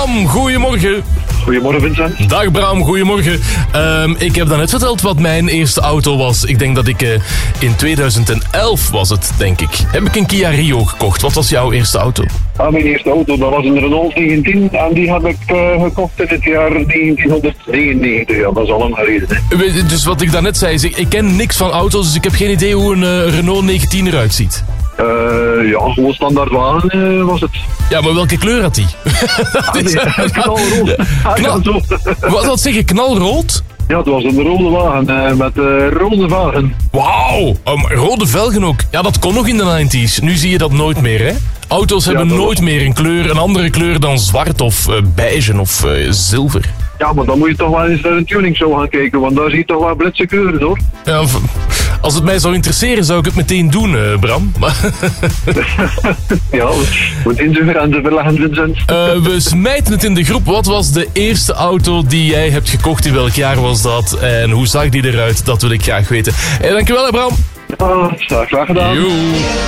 Bram, goedemorgen. Goedemorgen, Vincent. Dag Bram, goedemorgen. Ik heb daarnet verteld wat mijn eerste auto was. Ik denk dat ik in 2011 was het, denk ik. Heb ik een Kia Rio gekocht. Wat was jouw eerste auto? Mijn eerste auto, dat was een Renault 19 en die heb ik gekocht in het jaar 1999. Ja, dat is al lang geleden. Hè. Dus wat ik daarnet zei, is ik ken niks van auto's, dus ik heb geen idee hoe een Renault 19 eruit ziet. Ja, gewoon standaard wagen was het. Ja, maar welke kleur had die? Knalrood. Wat zeg je, knalrood? Ja, het was een rode wagen met rode velgen. Wauw, rode velgen ook. Ja, dat kon nog in de 90's. Nu zie je dat nooit meer, hè? Auto's hebben nooit meer een andere kleur dan zwart of beige of zilver. Ja, maar dan moet je toch wel eens naar een tuning show gaan kijken, want daar zie je toch wel blitse kleuren, hoor. Ja, als het mij zou interesseren, zou ik het meteen doen, Bram. Ja, moet in zijn grenzen verleggen, Vincent. We smijten het in de groep. Wat was de eerste auto die jij hebt gekocht? In welk jaar was dat? En hoe zag die eruit? Dat wil ik graag weten. Dankjewel, Bram. Ja, graag gedaan. Joe.